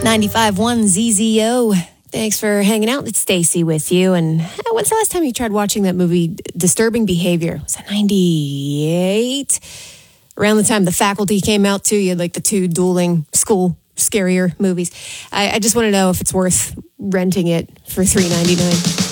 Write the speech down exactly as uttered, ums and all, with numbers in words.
ninety-five point one Z Z O. Thanks for hanging out. It's Stacy with you. And when's the last time you tried watching that movie, Disturbing Behavior? Was that ninety-eight? Around the time The Faculty came out, too. You had like the two dueling school scarier movies. I, I just want to know if it's worth renting it for three ninety-nine.